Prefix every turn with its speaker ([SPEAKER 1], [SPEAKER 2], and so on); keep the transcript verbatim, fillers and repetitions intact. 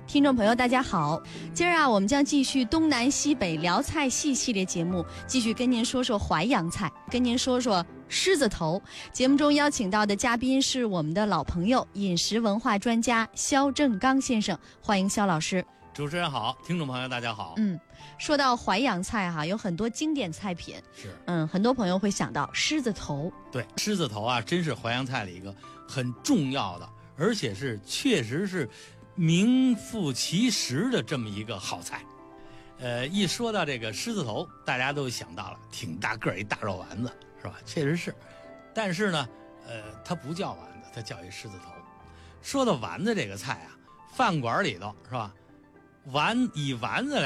[SPEAKER 1] 听众朋友大家好，今儿啊我们将继续东南西北辽菜系系列节目，继续跟您说说淮扬菜，跟您说说狮子头。节目中邀请到的嘉宾是我们的老朋友，饮食文化专家肖正刚先生，欢迎肖老师。
[SPEAKER 2] 主持人好，听众朋友大家好。
[SPEAKER 1] 嗯，说到淮扬菜哈、啊，有很多经典菜品，
[SPEAKER 2] 是，
[SPEAKER 1] 嗯，很多朋友会想到狮子头。
[SPEAKER 2] 对，狮子头啊，真是淮扬菜里一个很重要的，而且是确实是名副其实的这么一个好菜。呃，一说到这个狮子头，大家都想到了挺大个儿一大肉丸子，是吧？确实是，但是呢，呃，它不叫丸子，它叫一狮子头。说到丸子这个菜啊，饭馆里头是吧？丸以丸子来